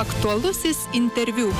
Aktualusis interviu.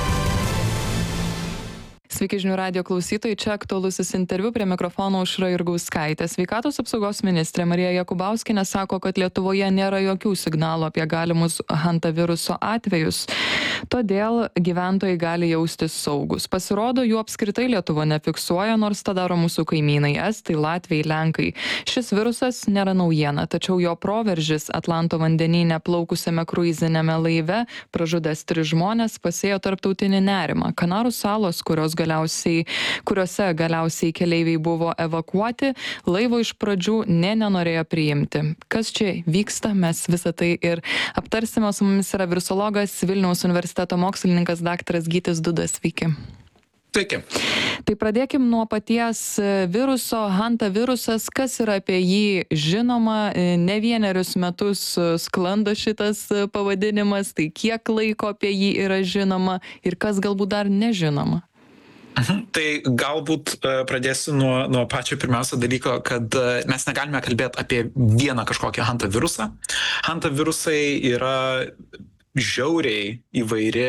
Sveiki žinių radijo klausytojai, čia aktualusis interviu, prie mikrofono Aušra Jurgauskaitė. Sveikatos apsaugos ministrė Marija Jakubauskienė sako, kad Lietuvoje nėra jokių signalų apie galimus hantaviruso atvejus, todėl gyventojai gali jaustis saugus. Pasirodo, jų apskritai Lietuva nefiksuoja, nors tą daro mūsų kaimynai estai, latviai, lenkai. Šis virusas nėra naujiena, tačiau jo proveržis Atlanto vandenyne plaukusiame kruizinėme laive, pražudęs 3 žmonės, pasėjo tarptautinį nerimą. Kanarų salos, kuriuose galiausiai keleiviai buvo evakuoti, laivo iš pradžių nenorėjo priimti. Kas čia vyksta, mes visą tai ir aptarsime. Su mumis yra virusologas, Vilniaus universiteto mokslininkas daktaras Gytis Dudas. Sveiki. Sveiki. Tai pradėkim nuo paties viruso, hantavirusas. Kas yra apie jį žinoma? Ne vienerius metus sklando šitas pavadinimas, tai kiek laiko apie jį yra žinoma ir kas galbūt dar nežinoma? Tai galbūt pradėsiu nuo pačio pirmiausio dalyko, kad mes negalime kalbėti apie vieną kažkokį hantavirusą. Hantavirusai yra žiauriai įvairi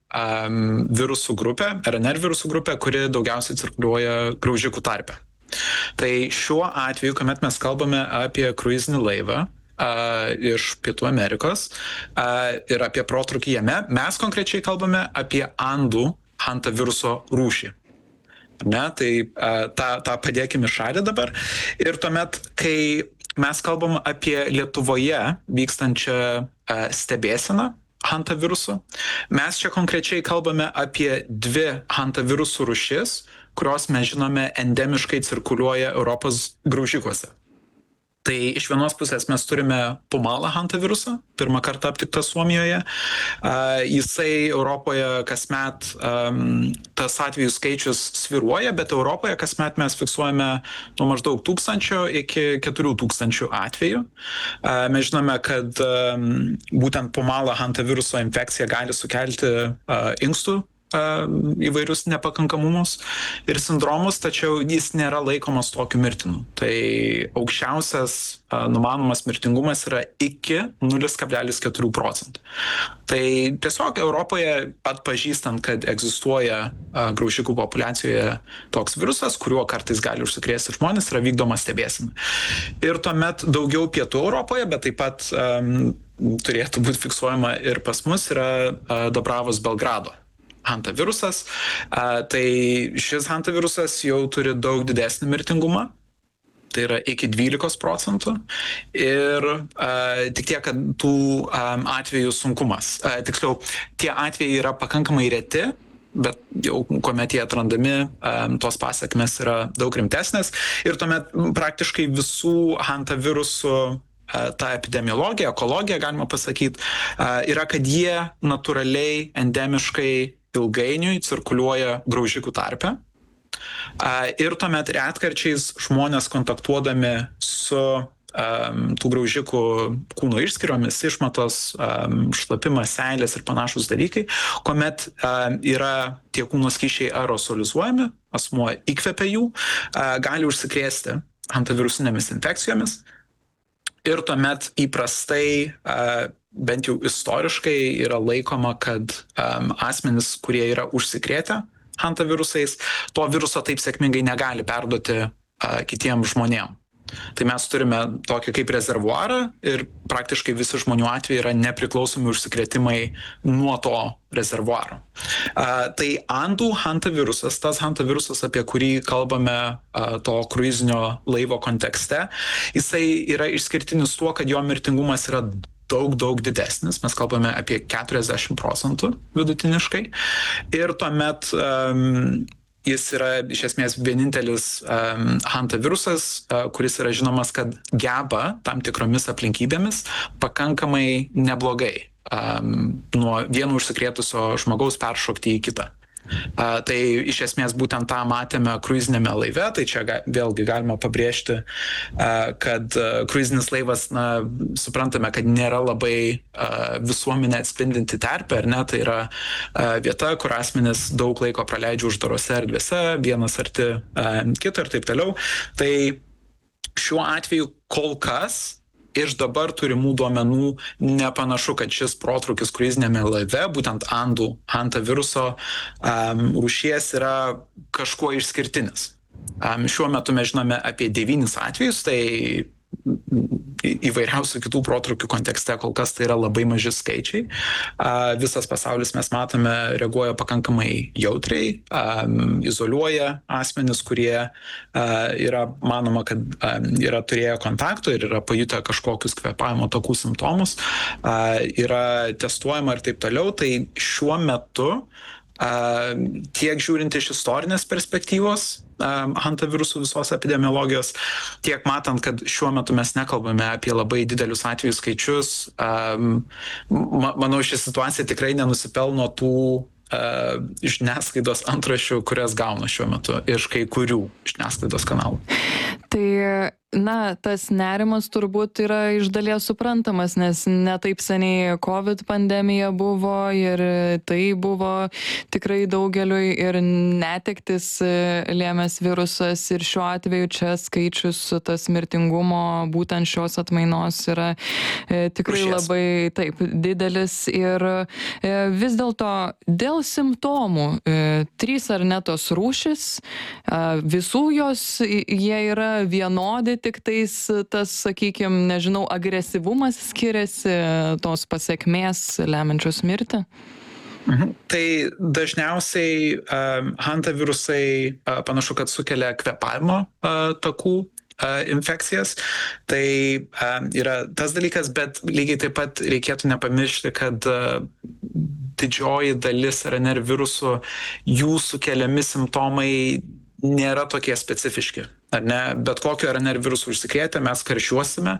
virusų grupė, RNR virusų grupė, kuri daugiausiai cirkuliuoja graužikų tarpe. Tai šiuo atveju, kuomet mes kalbame apie kruizinį laivą iš Pietų Amerikos ir apie protrūkį jame, mes konkrečiai kalbame apie Andų hantaviruso rūšį. Ne, tai tą padėkime šalį dabar. Ir tuomet, kai mes kalbam apie Lietuvoje vykstančią stebėseną hantavirusų, mes čia konkrečiai kalbame apie 2 hantavirusų rūšis, kurios mes žinome endemiškai cirkuliuoja Europos graužikuose. Tai iš vienos pusės mes turime Pumala hantavirusą, pirmą kartą aptiktą Suomijoje. Jisai Europoje kasmet, tas atvejų skaičius svyruoja, bet Europoje kasmet mes fiksuojame nuo maždaug 1000 iki 4000 atvejų. Mes žinome, kad būtent Pumala hantaviruso infekcija gali sukelti inkstų įvairius nepakankamumus ir sindromus, tačiau jis nėra laikomas tokiu mirtinu. Tai aukščiausias numanomas mirtingumas yra iki 0,4%. Tai tiesiog Europoje atpažįstant, kad egzistuoja graužikų populiacijoje toks virusas, kuriuo kartais gali užsikrėsti žmonės, yra vykdoma stebėsena. Ir tuomet daugiau pietų Europoje, bet taip pat turėtų būti fiksuojama ir pas mus, yra Dobravos Belgrado hantavirusas. Tai šis hantavirusas jau turi daug didesnį mirtingumą, tai yra iki 12%. Ir tik tiek, kad tų atvejų sunkumas. Tiksliau, tie atvejai yra pakankamai reti, bet jau kuomet jie atrandami, tos pasekmės yra daug rimtesnės. Ir tuomet praktiškai visų hantavirusų ta epidemiologija, ekologija, galima pasakyti, yra, kad jie natūraliai, endemiškai ilgainiui cirkuliuoja graužikų tarpe. Ir tuomet retkarčiais žmonės kontaktuodami su tų graužikų kūno išskyromis, išmatos, šlapimas, seilės ir panašus dalykai, kuomet yra tie kūno skysčiai aerosolizuojami, asmuo įkvepia jų, gali užsikrėsti hantavirusinėmis infekcijomis. Ir tuomet įprastai, bent jau istoriškai, yra laikoma, kad asmenys, kurie yra užsikrėtę hantavirusais, to viruso taip sėkmingai negali perduoti kitiems žmonėms. Tai mes turime tokį kaip rezervuarą ir praktiškai visi žmonių atvejai yra nepriklausomi užsikrėtimai nuo to rezervuaro. Tai Andų hantavirusas, tas hantavirusas, apie kurį kalbame to kruizinio laivo kontekste, jisai yra išskirtinis tuo, kad jo mirtingumas yra daug didesnis. Mes kalbame apie 40% vidutiniškai. Ir tuomet jis yra iš esmės vienintelis hantavirusas, kuris yra žinomas, kad geba tam tikromis aplinkybėmis pakankamai neblogai nuo vieno užsikrėtusio žmogaus peršokti į kitą. Tai iš esmės būtent tą matėme kruizinėme laive, tai čia vėlgi galima pabrėžti, kad kruizinis laivas, suprantame, kad nėra labai visuomenę atspindinti terpę, ar ne, tai yra vieta, kur asmenys daug laiko praleidžia uždarose erdvėse, vienas arti kito ir taip toliau. Tai šiuo atveju kol kas iš dabar turimų duomenų nepanašu, kad šis protrūkis kruiziniame laive, būtent Andų hantaviruso rūšies, yra kažkuo išskirtinis. Šiuo metu mes žinome apie 9 atvejus, tai įvairiausių kitų protrūkių kontekste kol kas tai yra labai maži skaičiai. Visas pasaulis, mes matome, reaguoja pakankamai jautriai, izoliuoja asmenis, kurie yra manoma, kad yra turėję kontaktų ir yra pajutę kažkokius kvėpavimo takų simptomus, yra testuojama ir taip toliau. Tai šiuo metu tiek žiūrint iš istorinės perspektyvos hantavirusų visos epidemiologijos, tiek matant, kad šiuo metu mes nekalbame apie labai didelius atvejų skaičius, manau, ši situacija tikrai nenusipelno tų žiniasklaidos antraščių, kurias gauna šiuo metu iš kai kurių žiniasklaidos kanalų. Tai, tas nerimas turbūt yra iš dalies suprantamas, nes ne taip seniai COVID pandemija buvo ir tai buvo tikrai daugeliui ir netektis lėmęs virusas ir šiuo atveju čia skaičius, tas mirtingumo būtent šios atmainos yra tikrai labai taip didelis ir vis dėlto dėl simptomų 3 ar ne tos rūšis, visų jos jie yra vienodi, tik tais tas, sakykime, nežinau, agresyvumas skiriasi, tos pasekmės lemiančios mirtį? Tai dažniausiai hantavirusai panašu, kad sukelia kvėpavimo takų infekcijas. Tai yra tas dalykas, bet lygiai taip pat reikėtų nepamiršti, kad didžioji dalis RNR virusų, jų sukeliami simptomai nėra tokie specifiški. Ar ne? Bet kokio RNR virusų užsikrėtę mes karščiuosime.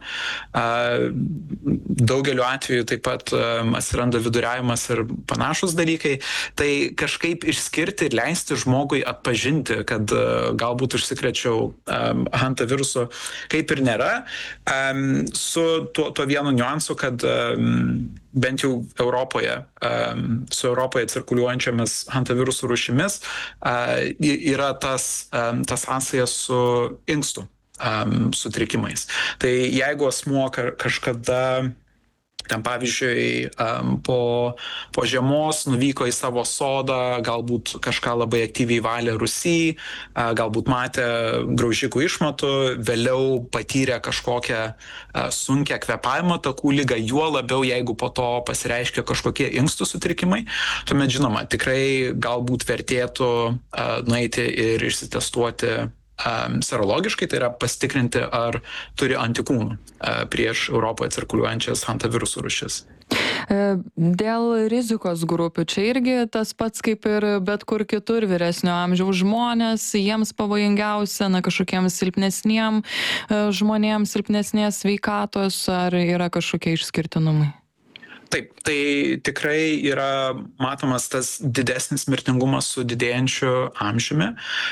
Daugeliu atveju taip pat atsiranda viduriavimas ir panašus dalykai. Tai kažkaip išskirti ir leisti žmogui atpažinti, kad galbūt užsikrečiau hantavirusu, kaip ir nėra. Su tuo vienu niuansu, kad bent jau Europoje, su Europoje cirkuliuojančiamis hantavirusų rūšimis yra tas sąsajas su inkstų sutrikimais. Tai jeigu asmuo kažkada ten, pavyzdžiui, po žiemos nuvyko į savo sodą, galbūt kažką labai aktyviai valė rūsy, galbūt matė graužikų išmatų, vėliau patyrė kažkokią sunkią kvėpavimo takų ligą, juo labiau, jeigu po to pasireiškia kažkokie inkstų sutrikimai, tuomet, žinoma, tikrai galbūt vertėtų nueiti ir išsitestuoti serologiškai, tai yra pasitikrinti, ar turi antikūnų prieš Europoje cirkuliuojančias hantavirusų rūšis. Dėl rizikos grupių, čia irgi tas pats kaip ir bet kur kitur, vyresnio amžiaus žmonės, jiems pavojingiausia, kažkokiems silpnesniem žmonėms, silpnesnės sveikatos, ar yra kažkokie išskirtinumai? Taip, tai tikrai yra matomas tas didesnis mirtingumas su didėjančiu amžiumi.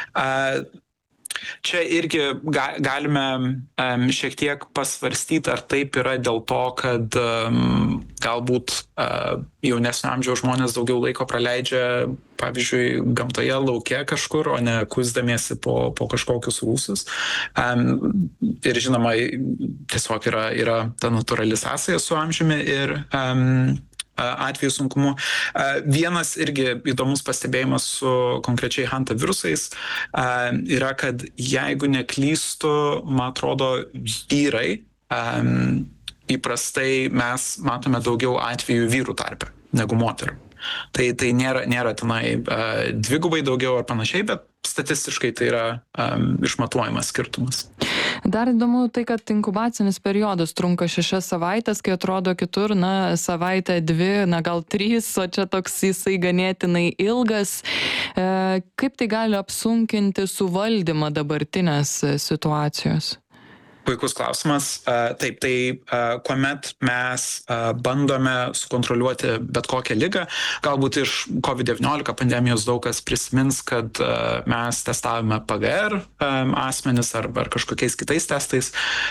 Čia irgi galime šiek tiek pasvarstyti, ar taip yra dėl to, kad galbūt jaunesnio amžiaus žmonės daugiau laiko praleidžia, pavyzdžiui, gamtoje, lauke kažkur, o ne kuisdamiesi po kažkokius rūsius. Ir žinoma, tiesiog yra ta natūrali sąsaja su amžiumi ir atvejų sunkumu. Vienas irgi įdomus pastebėjimas su konkrečiai hantavirusais yra, kad jeigu neklystu, man atrodo, vyrai įprastai mes matome daugiau atvejų vyrų tarpe negu moterų. Tai nėra tenai dvigubai daugiau ar panašiai, bet statistiškai tai yra išmatuojamas skirtumas. Dar įdomu tai, kad inkubacinis periodas trunka 6 savaitės, kai atrodo kitur, savaitę, 2, gal 3, o čia toks jisai ganėtinai ilgas. Kaip tai gali apsunkinti suvaldymą dabartinės situacijos? Puikus klausimas. Taip, tai kuomet mes bandome sukontroliuoti bet kokią ligą, galbūt iš COVID-19 pandemijos daug kas prisimins, kad mes testavome PGR asmenis arba kažkokiais kitais testais.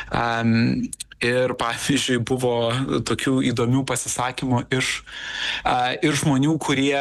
Ir pavyzdžiui, buvo tokių įdomių pasisakymų iš žmonių, kurie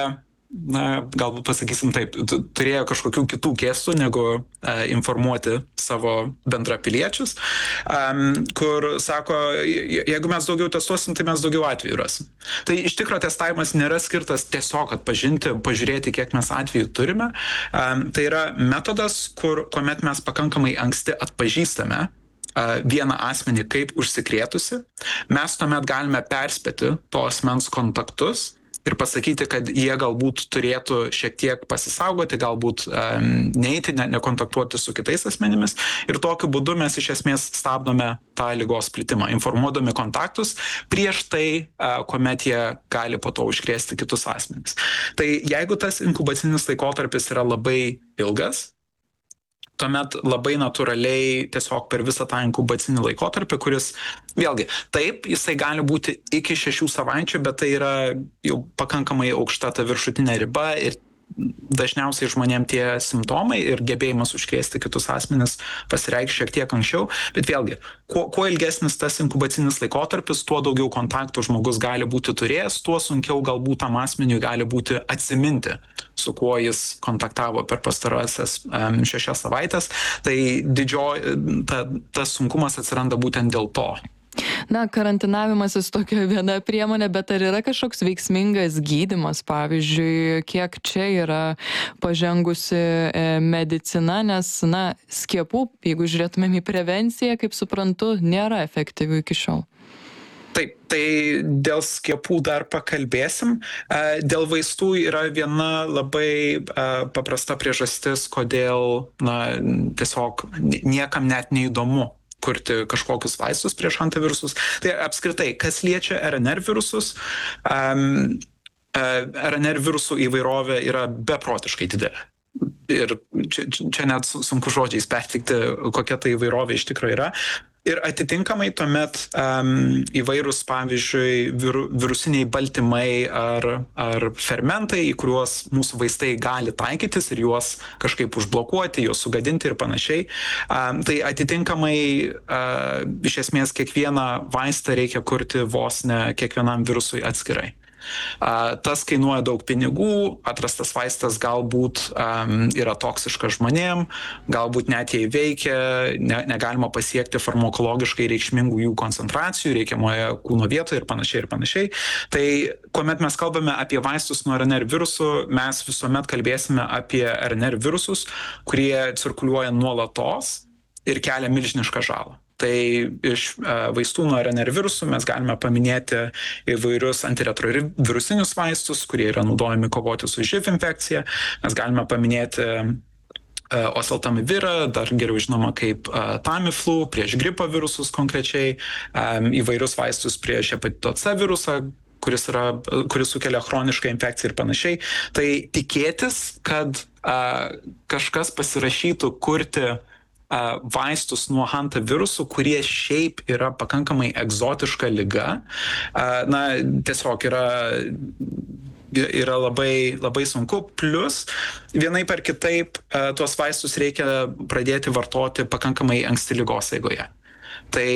galbūt pasakysim taip, turėjo kažkokių kitų kėstų, negu informuoti savo bendrapiliečius, kur sako, jeigu mes daugiau testuosim, tai mes daugiau atvejų rasim. Tai iš tikrųjų testavimas nėra skirtas tiesiog atpažinti, pažiūrėti, kiek mes atvejų turime. Tai yra metodas, kuomet mes pakankamai anksti atpažįstame vieną asmenį kaip užsikrėtusi, mes tuomet galime perspėti to asmens kontaktus ir pasakyti, kad jie galbūt turėtų šiek tiek pasisaugoti, galbūt neiti, nekontaktuoti su kitais asmenimis. Ir tokiu būdu mes iš esmės stabdome tą ligos plitimą, informuodami kontaktus prieš tai, kuomet jie gali po to užkrėsti kitus asmenis. Tai jeigu tas inkubacinis laikotarpis yra labai ilgas, tuomet labai natūraliai tiesiog per visą tą inkubacinį laikotarpį, kuris, vėlgi, taip, jisai gali būti iki 6 savaičių, bet tai yra jau pakankamai aukšta ta viršutinė riba ir dažniausiai žmonėm tie simptomai ir gebėjimas užkrėsti kitus asmenis pasireikš šiek tiek anksčiau, bet vėlgi, kuo ilgesnis tas inkubacinis laikotarpis, tuo daugiau kontaktų žmogus gali būti turėjęs, tuo sunkiau galbūt tam asmeniui gali būti atsiminti, su kuo jis kontaktavo per pastarąsias 6 savaitės. Tai tas sunkumas atsiranda būtent dėl to. Karantinavimasis tokia viena priemonė, bet ar yra kažkoks veiksmingas gydymas, pavyzdžiui, kiek čia yra pažengusi medicina, nes, skiepų, jeigu žiūrėtumėm į prevenciją, kaip suprantu, nėra efektyvių iki šiol. Taip, tai dėl skiepų dar pakalbėsim. Dėl vaistų yra viena labai paprasta priežastis, kodėl tiesiog niekam net neįdomu kurti kažkokius vaistus prieš hantavirusus. Tai apskritai, kas liečia RNR virusus, RNR virusų įvairovė yra beprotiškai didelė. Ir čia net sunku žodžiais perteikti, kokia ta įvairovė iš tikrųjų yra. Ir atitinkamai tuomet įvairūs, pavyzdžiui, virusiniai baltymai ar fermentai, į kuriuos mūsų vaistai gali taikytis ir juos kažkaip užblokuoti, juos sugadinti ir panašiai. Tai atitinkamai iš esmės kiekvieną vaistą reikia kurti vos ne kiekvienam virusui atskirai. Tas kainuoja daug pinigų, atrastas vaistas galbūt yra toksiškas žmonėm, galbūt net jei veikia, negalima pasiekti farmakologiškai reikšmingų jų koncentracijų reikiamoje kūno vietoje ir panašiai. Tai kuomet mes kalbame apie vaistus nuo RNR virusų, mes visuomet kalbėsime apie RNR virusus, kurie cirkuliuoja nuolatos ir kelia milžinišką žalą. Tai iš vaistų nuo RNR virusų mes galime paminėti įvairius antiretrovirusinius vaistus, kurie yra naudojami kovoti su živ infekcija. Mes galime paminėti oseltamivirą, dar geriau žinoma kaip Tamiflu, prieš gripo virusus konkrečiai, įvairius vaistus prieš hepatito C virusą, kuris sukelia chronišką infekciją ir panašiai. Tai tikėtis, kad kažkas pasirašytų kurti vaistus nuo hantavirusų, kurie šiaip yra pakankamai egzotiška liga, tiesiog yra labai sunku. Plus, vienaip ar kitaip, tuos vaistus reikia pradėti vartoti pakankamai anksti ligos eigoje. Tai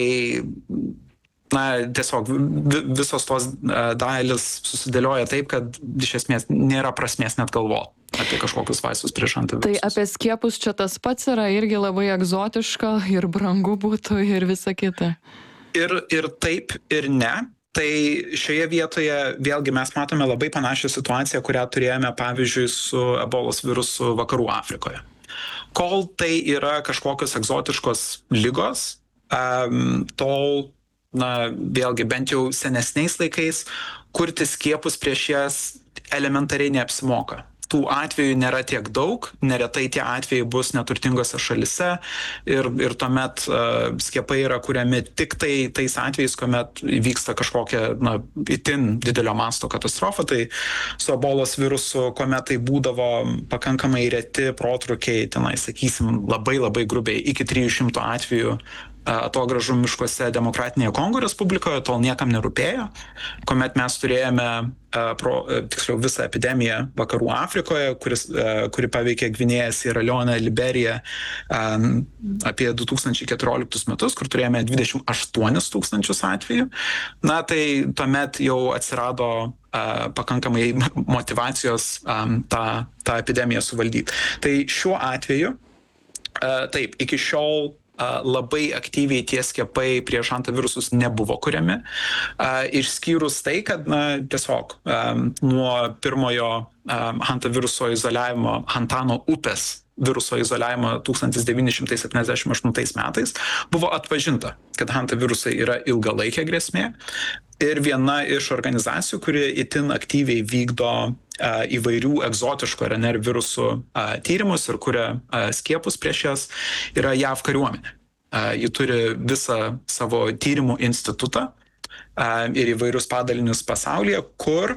tiesiog visos tos dalis susidėlioja taip, kad iš esmės nėra prasmės net galvoti apie kažkokius vaistus prieš hantavirusus. Tai apie skiepus čia tas pats yra irgi labai egzotiška ir brangu būtų ir visa kita. Ir taip, ir ne. Tai šioje vietoje vėlgi mes matome labai panašią situaciją, kurią turėjome pavyzdžiui su ebolos virusu Vakarų Afrikoje. Kol tai yra kažkokios egzotiškos ligos, tol vėlgi bent jau senesniais laikais kurti skiepus prieš jas elementariai neapsimoka. Tų atvejų nėra tiek daug, neretai tie atvejai bus neturtingose šalise ir tuomet skiepai yra kuriami tik tais atvejais, kuomet vyksta kažkokia itin didelio masto katastrofa. Tai su ebolos virusu, kuomet tai būdavo pakankamai reti protrukiai, sakysim, labai grubiai iki 300 atvejų atogražų miškuose Demokratinėje Kongo Respublikoje, tol niekam nerūpėjo. Kuomet mes turėjome tiksliau visą epidemiją Vakarų Afrikoje, kuri paveikė Gvinėją, Sierra Leone, Liberiją apie 2014 metus, kur turėjome 28 000 atvejų. Tai tuomet jau atsirado pakankamai motyvacijos tą epidemiją suvaldyti. Tai šiuo atveju, taip, iki šiol labai aktyviai tie skiepai prieš hantavirusus nebuvo kuriami, išskyrus tai, kad tiesiog nuo pirmojo hantaviruso izoliavimo, Hantano upės viruso izoliavimo 1978 metais buvo atpažinta, kad hantavirusai yra ilgalaikė grėsmė. Ir viena iš organizacijų, kuri itin aktyviai vykdo įvairių egzotiškų RNR virusų tyrimus ir kuria skiepus prieš jas, yra JAV kariuomenė. Ji turi visą savo tyrimų institutą ir įvairius padalinius pasaulyje, kur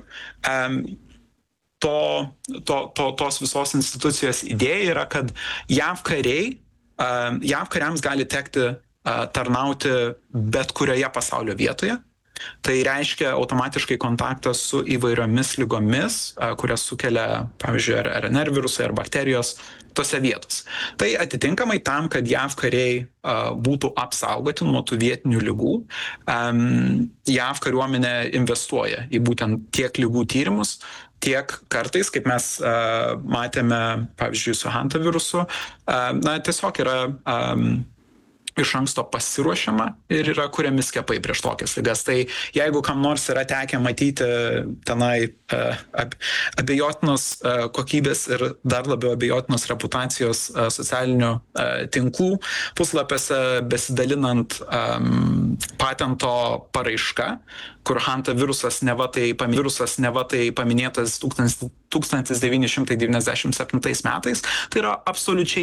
tos visos institucijos idėja yra, kad JAV kariams gali tekti tarnauti bet kurioje pasaulio vietoje. Tai reiškia automatiškai kontaktas su įvairiomis ligomis, kurias sukelia, pavyzdžiui, RNR virusai ar bakterijos tose vietose. Tai atitinkamai tam, kad JAV kariai būtų apsaugoti nuo tų vietinių ligų, JAV kariuomenė investuoja į būtent tiek ligų tyrimus, tiek kartais, kaip mes matėme, pavyzdžiui, su hantavirusu, tiesiog yra iš anksto pasiruošiama ir yra kuriami skiepai prieš tokias ligas. Tai jeigu kam nors yra tekę matyti tenai abejotinos kokybės ir dar labiau abejotinos reputacijos socialinių tinklų puslapiuose besidalinant patento paraiška, kur hantavirusas neva tai paminėtas 1997 metais, tai yra absoliučiai